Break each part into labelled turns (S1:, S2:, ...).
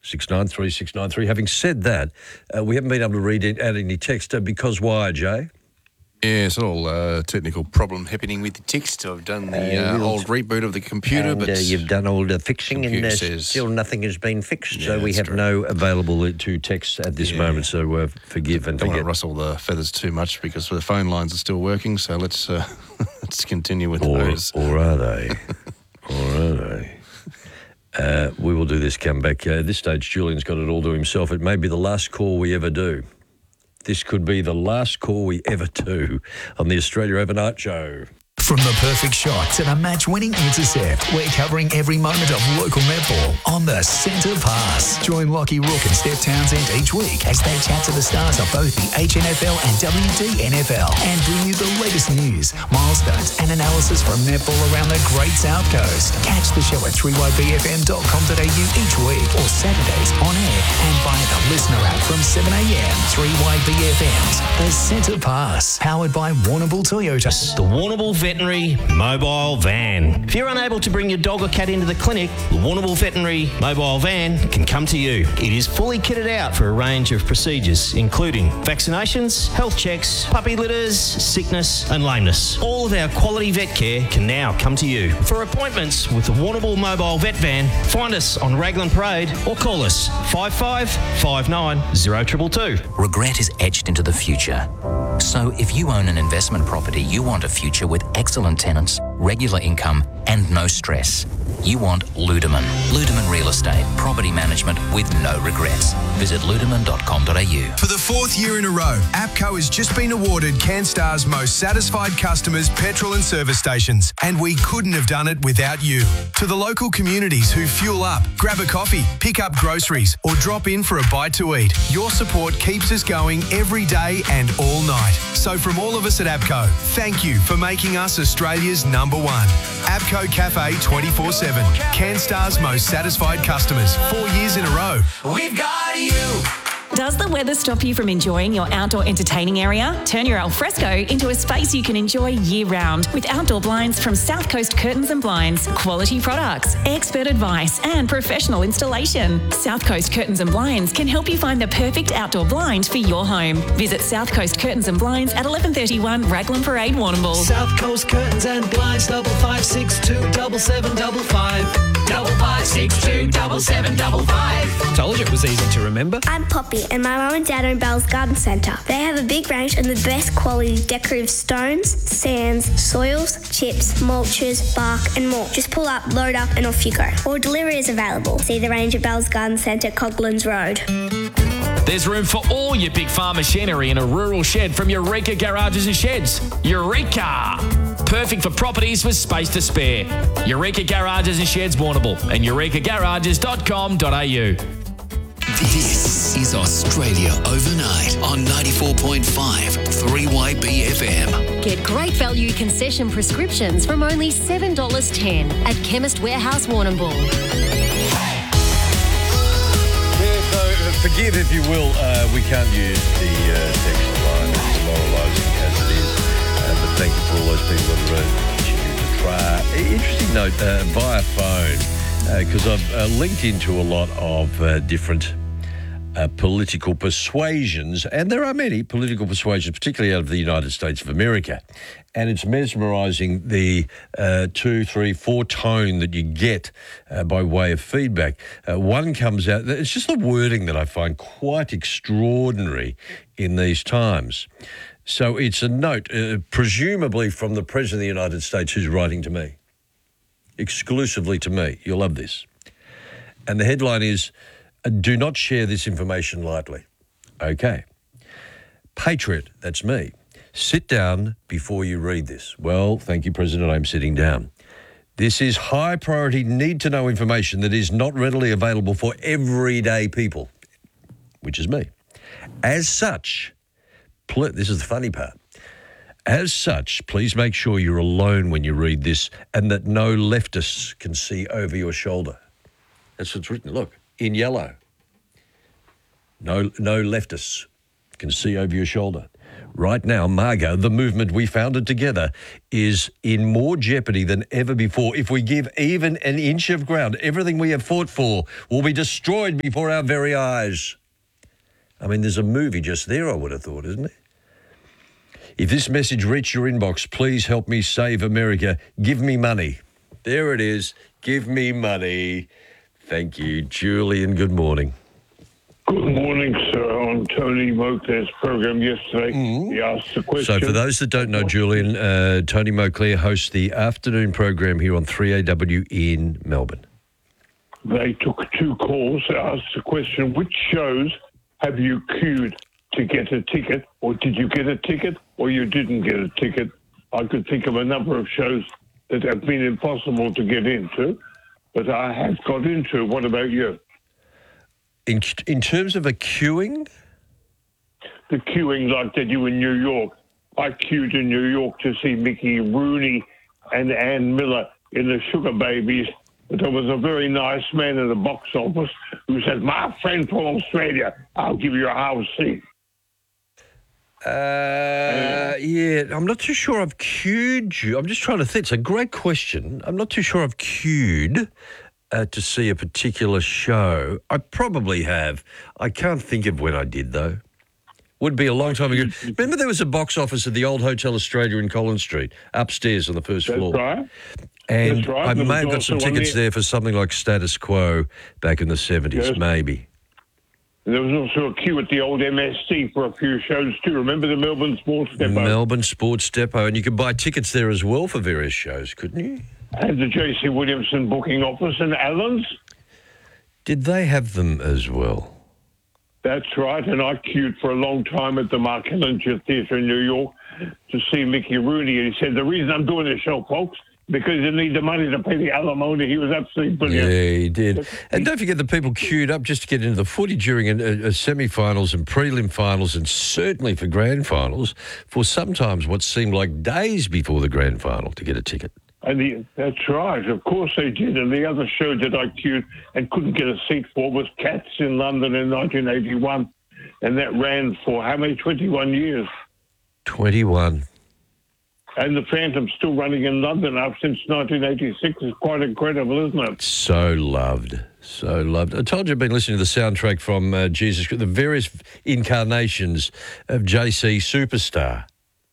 S1: 693 693. Having said that, we haven't been able to read out any text because why, Jay?
S2: Yeah, it's a little technical problem happening with the text. I've done the old reboot of the computer, but
S1: you've done all the fixing, and still nothing has been fixed. So we have no available to text at this moment. So forgive and
S2: don't
S1: forget.
S2: want to rustle the feathers too much because the phone lines are still working. So let's let's continue with those.
S1: Or are they? Or are they? We will do this comeback. At this stage, Julian's got it all to himself. It may be the last call we ever do. This could be the last call we ever do on the Australia Overnight Show.
S3: From the perfect shot to the match-winning intercept, we're covering every moment of local netball on the Centre Pass. Join Lockie Rook and Steph Townsend each week as they chat to the stars of both the HNFL and WDNFL and bring you the latest news, milestones and analysis from netball around the Great South Coast. Catch the show at 3ybfm.com.au each week or Saturdays on air and via the listener app from 7am. 3YBFM's The Centre Pass, powered by Warrnambool Toyota.
S4: The Warrnambool Veterinary Mobile Van. If you're unable to bring your dog or cat into the clinic, the Warrnambool Veterinary Mobile Van can come to you. It is fully kitted out for a range of procedures, including vaccinations, health checks, puppy litters, sickness and lameness. All of our quality vet care can now come to you. For appointments with the Warrnambool Mobile Vet Van, find us on Raglan Parade or call us 5559 0222.
S5: Regret is etched into the future. So if you own an investment property, you want a future with excellent tenants, regular income and no stress. You want Ludeman. Ludeman Real Estate. Property management with no regrets. Visit ludeman.com.au.
S6: For the fourth year in a row, APCO has just been awarded CanStar's most satisfied customers petrol and service stations. And we couldn't have done it without you. To the local communities who fuel up, grab a coffee, pick up groceries or drop in for a bite to eat, your support keeps us going every day and all night. So from all of us at APCO, thank you for making us Australia's number one. APCO Cafe 24/7. CanStar's most satisfied customers 4 years in a row.
S7: We've got you.
S8: Does the weather stop you from enjoying your outdoor entertaining area? Turn your alfresco into a space you can enjoy year-round with outdoor blinds from South Coast Curtains and Blinds. Quality products, expert advice and professional installation. South Coast Curtains and Blinds can help you find the perfect outdoor blind for your home. Visit South Coast Curtains and Blinds at 1131 Raglan Parade, Warrnambool.
S7: South Coast Curtains and Blinds, 5562 7755. 5562 7755.
S9: Told you it was easy to remember.
S10: I'm Poppy and my mum and dad own Bell's Garden Centre. They have a big range of the best quality decorative stones, sands, soils, chips, mulches, bark and more. Just pull up, load up and off you go. Or delivery is available. See the range at Bell's Garden Centre, Coghlan's Road.
S11: There's room for all your big farm machinery in a rural shed from Eureka Garages and Sheds. Eureka! Perfect for properties with space to spare. Eureka Garages and Sheds, Warrnambool and eurekagarages.com.au.
S3: This is Australia Overnight on 94.5 3YBFM.
S12: Get great value concession prescriptions from only $7.10 at Chemist Warehouse, Warrnambool.
S1: Forgive, if you will, we can't use the text line. It's demoralising as it is. But thank you for all those people that are continuing to try. Interesting note via phone, because I've linked into a lot of different political persuasions, and there are many political persuasions, particularly out of the United States of America. And it's mesmerising the 2, 3, 4 tone that you get by way of feedback. One comes out, it's just the wording that I find quite extraordinary in these times. So it's a note, presumably from the President of the United States, who's writing to me, exclusively to me. You'll love this. And the headline is, do not share this information lightly. Okay. Patriot, that's me. Sit down before you read this. Well, thank you, President, I'm sitting down. This is high priority, need-to-know information that is not readily available for everyday people, which is me. As such, this is the funny part. As such, please make sure you're alone when you read this and that no leftists can see over your shoulder. That's what's written. Look, in yellow. No leftists can see over your shoulder. Right now, Margot, the movement we founded together, is in more jeopardy than ever before. If we give even an inch of ground, everything we have fought for will be destroyed before our very eyes. I mean, there's a movie just there, I would have thought, isn't there? If this message reached your inbox, please help me save America. Give me money. There it is. Give me money. Thank you. Julian, good morning.
S9: Good morning, sir. On Tony Moclair's program yesterday, he asked the question.
S1: So for those that don't know, Julian, Tony Moclair hosts the afternoon program here on 3AW in Melbourne.
S9: They took 2 calls to ask the question, which shows have you queued to get a ticket, or did you get a ticket, or you didn't get a ticket? I could think of a number of shows that have been impossible to get into, but I have got into. What about you?
S1: In terms of a queuing?
S9: The queuing like they do in New York. I queued in New York to see Mickey Rooney and Ann Miller in the Sugar Babies. But there was a very nice man in the box office who said, "My friend from Australia, I'll give you a house seat."
S1: Yeah, I'm not too sure I've queued you. I'm just trying to think. It's a great question. I'm not too sure I've queued to see a particular show. I probably have. I can't think of when I did, though. Would be a long time ago. Remember there was a box office at the old Hotel Australia in Collins Street, upstairs on the first floor?
S9: Right.
S1: And
S9: That's right.
S1: I
S9: There
S1: may have
S9: was
S1: got some
S9: also one
S1: tickets there for something like Status Quo back in the 70s,
S9: Yes.
S1: maybe.
S9: There was also a queue at the old MSC for a few shows too. Remember the Melbourne Sports Depot?
S1: Melbourne Sports Depot. And you could buy tickets there as well for various shows, couldn't you?
S9: And the J.C. Williamson booking office in Allen's.
S1: Did they have them as well?
S9: That's right. And I queued for a long time at the Mark Ellinger Theatre in New York to see Mickey Rooney. And he said, "The reason I'm doing this show, folks, because you need the money to pay the alimony." He was absolutely brilliant.
S1: Yeah, he did. And don't forget the people queued up just to get into the footy during a semi-finals and prelim finals, and certainly for grand finals, for sometimes what seemed like days before the grand final to get a ticket.
S9: And that's right. Of course they did. And the other show that I queued and couldn't get a seat for was Cats in London in 1981. And that ran for how many? 21 years.
S1: 21.
S9: And the Phantom's still running in London up since 1986. It's quite incredible, isn't it?
S1: So loved. So loved. I told you I've been listening to the soundtrack from Jesus, the various incarnations of JC Superstar.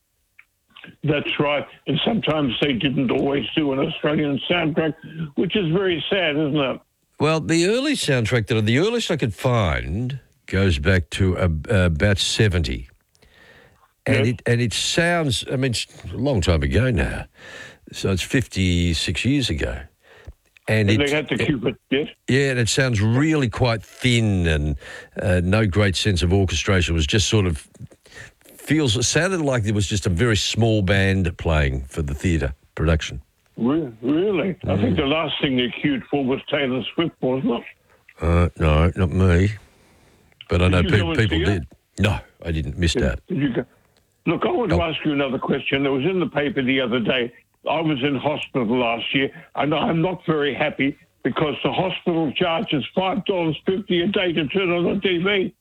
S9: That's right. And sometimes they didn't always do an Australian soundtrack, which is very sad, isn't it?
S1: Well, the early soundtrack, the earliest I could find goes back to about 70. And it sounds, I mean, it's a long time ago now. So it's 56 years ago. And
S9: they had to keep it, yes?
S1: Yeah, and it sounds really quite thin and no great sense of orchestration. It was just sort of it sounded like there was just a very small band playing for the theatre production.
S9: Really? I think the last thing they queued for was Taylor Swift, wasn't it?
S1: No, not me. But I know people
S9: see
S1: did. No, I didn't. Missed out.
S9: Did you go? Look, I want to ask you another question. It was in the paper the other day. I was in hospital last year, and I'm not very happy because the hospital charges $5.50 a day to turn on the TV.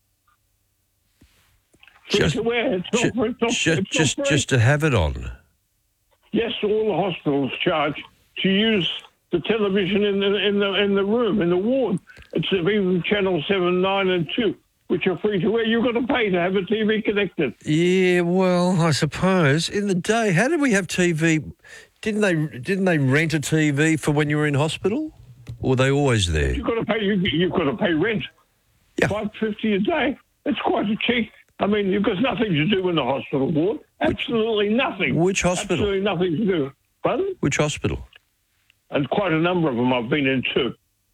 S1: Just to have it on.
S9: Yes, all the hospitals charge to use the television in the room, in the ward. It's even Channel 7, 9 and 2, which are free to wear. You've got to pay to have a TV connected.
S1: Yeah, well, I suppose. In the day, how did we have TV? Didn't they rent a TV for when you were in hospital? Or were they always there?
S9: You've got to pay, you've got to pay rent. Yeah. $5.50 a day. That's quite a cheap. I mean, you've got nothing to do in the hospital ward. Absolutely nothing.
S1: Which hospital?
S9: Absolutely nothing to do. Pardon?
S1: Which hospital?
S9: And quite a number of them I've been in too.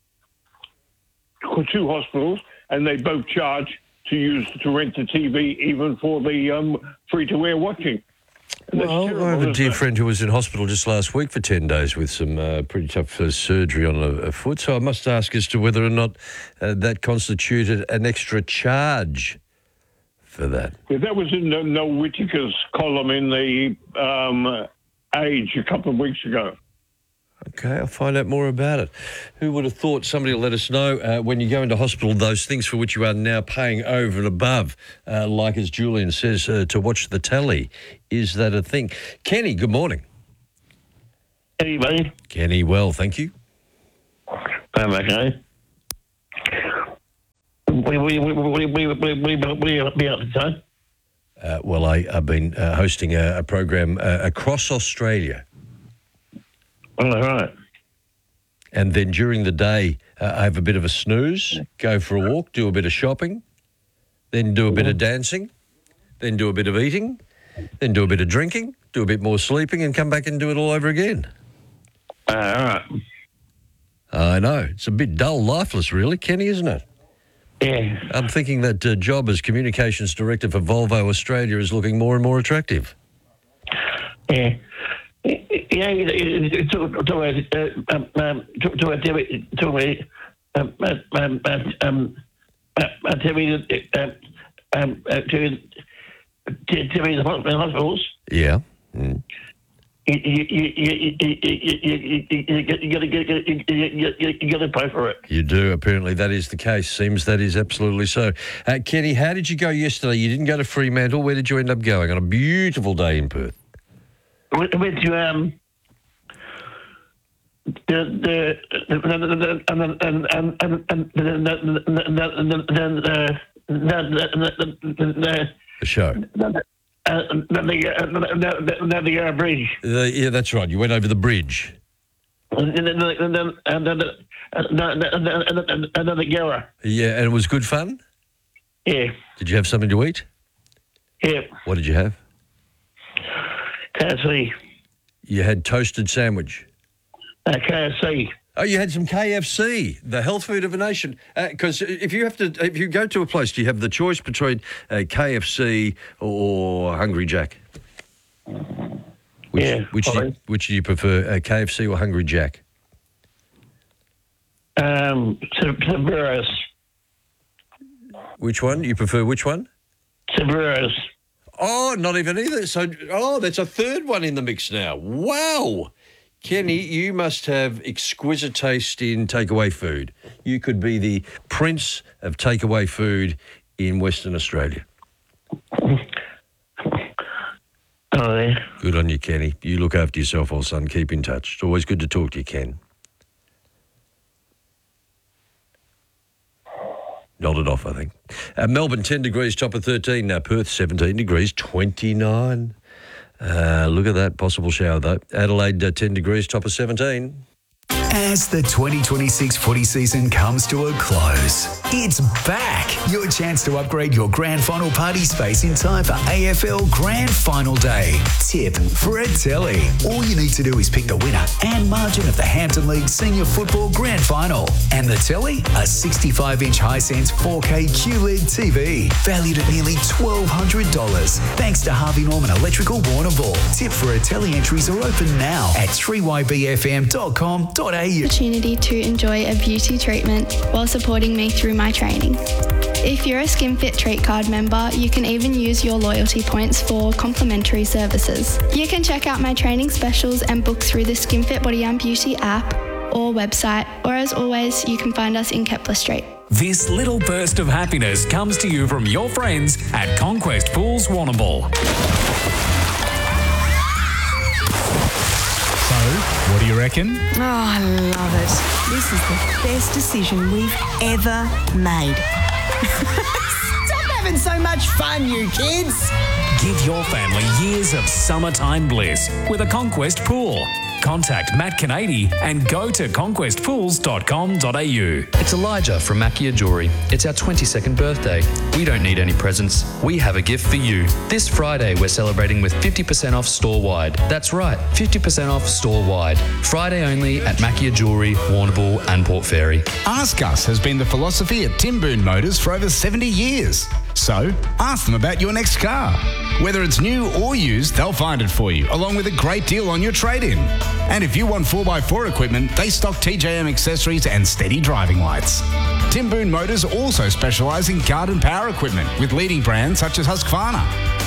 S9: Two hospitals, and they both charge to rent the TV, even for the free-to-air watching.
S1: Well, I have a dear friend who was in hospital just last week for 10 days with some pretty tough surgery on a foot. So I must ask as to whether or not that constituted an extra charge for that.
S9: Yeah, that was in Noel Whittaker's column in the Age a couple of weeks ago.
S1: Okay, I'll find out more about it. Who would have thought somebody will let us know when you go into hospital, those things for which you are now paying over and above, like as Julian says, to watch the telly. Is that a thing? Kenny, good morning.
S13: Hey, buddy.
S1: Kenny, well, thank you.
S13: I'm okay. What are you up to, son?
S1: Well, I've been hosting a program across Australia.
S13: Oh, right.
S1: And then during the day, I have a bit of a snooze, go for a walk, do a bit of shopping, then do a bit of dancing, then do a bit of eating, then do a bit of drinking, do a bit more sleeping, and come back and do it all over again.
S13: All right.
S1: I know. It's a bit dull, lifeless, really, Kenny, isn't it?
S13: Yeah.
S1: I'm thinking that job as Communications Director for Volvo Australia is looking more and more attractive.
S13: Yeah. Yeah, the hospitals.
S1: Yeah.
S13: You got to pay for it.
S1: You do. Apparently that is the case. Seems that is absolutely so. Kenny, how did you go yesterday? You didn't go to Fremantle. Where did you end up going on a beautiful day in Perth?
S13: I went to
S1: the show.
S13: The Yarra Bridge.
S1: Yeah, that's right. You went over the bridge.
S13: And then the Yarra.
S1: Yeah, and it was good fun?
S13: Yeah.
S1: Did you have something to eat?
S13: Yeah.
S1: What did you have?
S13: KFC.
S1: You had toasted sandwich?
S13: KFC.
S1: Oh, you had some KFC, the health food of a nation. Because if you go to a place, do you have the choice between KFC or Hungry Jack? Which do you prefer, KFC or Hungry Jack?
S13: Sabreros.
S1: Which one? You prefer which one?
S13: Sabreros.
S1: Oh, not even either. So, that's a third one in the mix now. Wow. Kenny, you must have exquisite taste in takeaway food. You could be the prince of takeaway food in Western Australia.
S13: Oh, yeah.
S1: Good on you, Kenny. You look after yourself, old son. Keep in touch. It's always good to talk to you, Ken. Nodded off, I think. Melbourne, 10 degrees, top of 13. Perth, 17 degrees, 29. Look at that, possible shower though. Adelaide, 10 degrees, top of 17.
S3: As the 2026 footy season comes to a close, it's back. Your chance to upgrade your grand final party space in time for AFL Grand Final Day. Tip for a telly. All you need to do is pick the winner and margin of the Hampton League Senior Football Grand Final. And the telly? A 65-inch Hisense 4K QLED TV, valued at nearly $1,200. Thanks to Harvey Norman Electrical Warrnambool. Tip for a telly entries are open now at 3ybfm.com.au.
S14: Opportunity to enjoy a beauty treatment while supporting me through my training. If you're a SkinFit Treat Card member, you can even use your loyalty points for complimentary services. You can check out my training specials and book through the SkinFit Body and Beauty app or website, or as always, you can find us in Kepler Street.
S15: This little burst of happiness comes to you from your friends at Conquest Pools Warrnambool. What do you reckon?
S16: Oh, I love it. This is the best decision we've ever made. Stop having so much fun, you kids.
S15: Give your family years of summertime bliss with a Conquest Pool. Contact Matt Canady and go to conquestpools.com.au.
S17: It's Elijah from Mackia Jewelry. It's our 22nd birthday. We don't need any presents. We have a gift for you. This Friday, we're celebrating with 50% off store-wide. That's right, 50% off store-wide. Friday only at Mackia Jewelry, Warrnambool and Port Fairy.
S18: Ask Us has been the philosophy at Tim Boone Motors for over 70 years. So, ask them about your next car. Whether it's new or used, they'll find it for you, along with a great deal on your trade-in. And if you want 4x4 equipment, they stock TJM accessories and steady driving lights. Tim Boone Motors also specialise in garden power equipment with leading brands such as Husqvarna.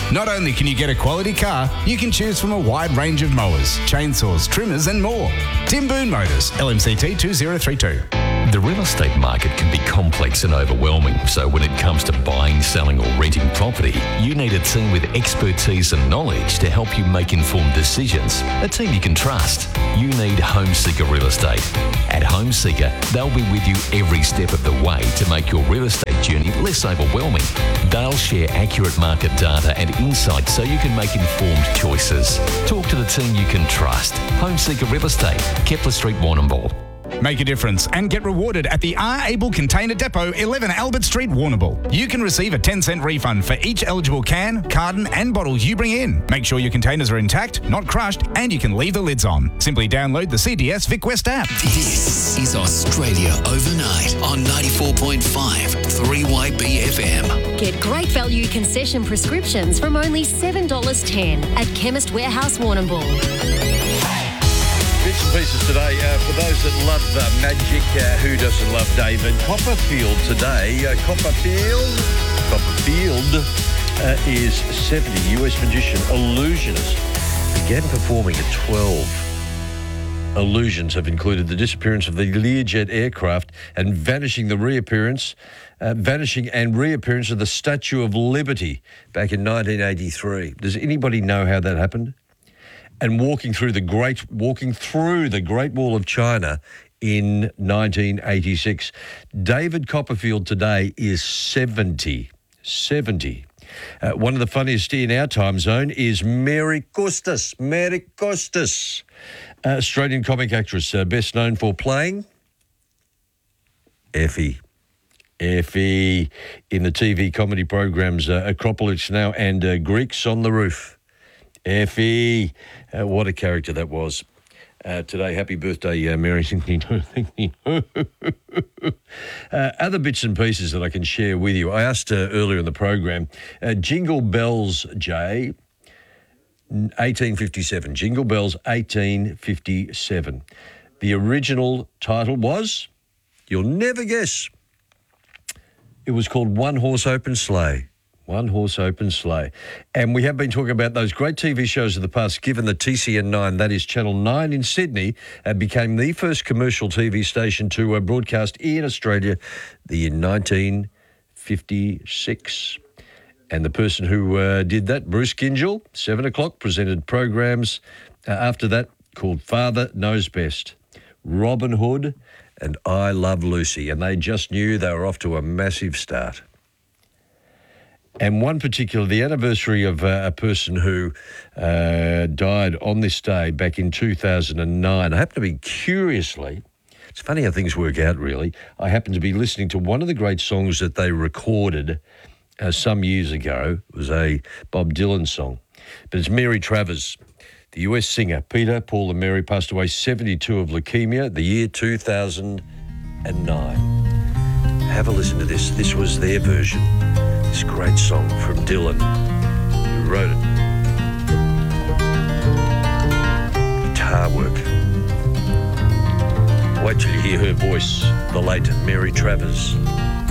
S18: Not only can you get a quality car, you can choose from a wide range of mowers, chainsaws, trimmers and more. Tim Boone Motors, LMCT 2032.
S19: The real estate market can be complex and overwhelming, so when it comes to buying, selling or renting property, you need a team with expertise and knowledge to help you make informed decisions. A team you can trust. You need Homeseeker Real Estate. At Homeseeker, they'll be with you every step of the way to make your real estate journey less overwhelming. They'll share accurate market data and insights so you can make informed choices. Talk to the team you can trust. Homeseeker Real Estate, Kepler Street, Warrnambool.
S18: Make a difference and get rewarded at the R. Able Container Depot, 11 Albert Street, Warrnambool. You can receive a 10-cent refund for each eligible can, carton and bottles you bring in. Make sure your containers are intact, not crushed, and you can leave the lids on. Simply download the CDS Vic West app.
S3: This is Australia Overnight on 94.5 3YB FM.
S12: Get great value concession prescriptions from only $7.10 at Chemist Warehouse, Warrnambool.
S1: Bits and pieces today. For those that love magic, who doesn't love David Copperfield today? Copperfield is 70, US magician, illusionist. Began performing at 12. Illusions have included the disappearance of the Learjet aircraft and vanishing and reappearance of the Statue of Liberty back in 1983. Does anybody know how that happened? And walking through the Great Wall of China in 1986. David Copperfield today is 70. 70. One of the funniest in our time zone is Mary Costas. Mary Costas, Australian comic actress, best known for playing Effie in the TV comedy programs Acropolis Now and Greeks on the Roof. Effie, what a character that was. Today, happy birthday, Mary. Other bits and pieces that I can share with you. I asked earlier in the program, Jingle Bells, Jay, 1857. Jingle Bells, 1857. The original title was, you'll never guess, it was called One Horse Open Sleigh. One Horse Open Sleigh. And we have been talking about those great TV shows of the past, given the TCN9, that is Channel 9 in Sydney, became the first commercial TV station to broadcast in Australia in 1956. And the person who did that, Bruce Gingell, 7 o'clock, presented programs after that called Father Knows Best, Robin Hood, and I Love Lucy. And they just knew they were off to a massive start. And one particular, the anniversary of a person who died on this day back in 2009. I happen to be curiously, it's funny how things work out really, I happened to be listening to one of the great songs that they recorded some years ago. It was a Bob Dylan song. But it's Mary Travers, the US singer. Peter, Paul and Mary passed away 72 of leukemia, the year 2009. Have a listen to this. This was their version. This great song from Dylan, who wrote it. Guitar work. Wait till you hear her voice, the late Mary Travers.